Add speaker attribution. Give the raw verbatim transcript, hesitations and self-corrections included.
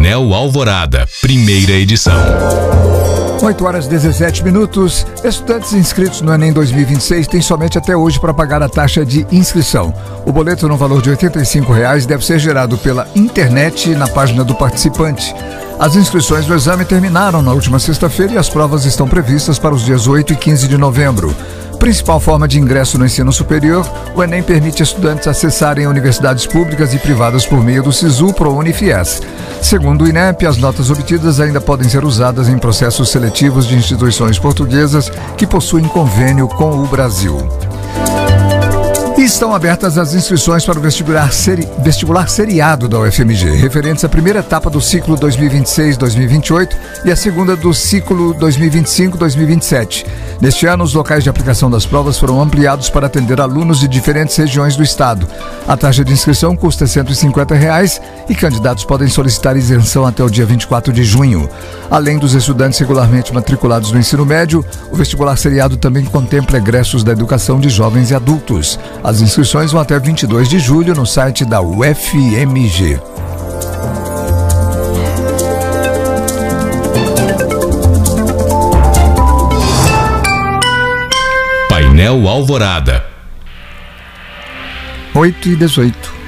Speaker 1: Painel Alvorada, primeira edição.
Speaker 2: oito horas e dezessete minutos. Estudantes inscritos no Enem dois mil e vinte e seis têm somente até hoje para pagar a taxa de inscrição. O boleto no valor de oitenta e cinco reais deve ser gerado pela internet na página do participante. As inscrições do exame terminaram na última sexta-feira e as provas estão previstas para os dias oito e quinze de novembro. Principal forma de ingresso no ensino superior, o Enem permite estudantes acessarem universidades públicas e privadas por meio do SISU, ProUni e FIES. Segundo o INEP, as notas obtidas ainda podem ser usadas em processos seletivos de instituições portuguesas que possuem convênio com o Brasil. E estão abertas as inscrições para o vestibular, seri... vestibular seriado da U F M G, referentes à primeira etapa do ciclo dois mil e vinte e seis dois mil e vinte e oito e a segunda do ciclo dois mil e vinte e cinco dois mil e vinte e sete. Neste ano, os locais de aplicação das provas foram ampliados para atender alunos de diferentes regiões do estado. A taxa de inscrição custa cento e cinquenta reais e candidatos podem solicitar isenção até o dia vinte e quatro de junho. Além dos estudantes regularmente matriculados no ensino médio, o vestibular seriado também contempla egressos da educação de jovens e adultos. As inscrições vão até vinte e dois de julho no site da U F M G.
Speaker 1: Painel Alvorada.
Speaker 2: oito e dezoito.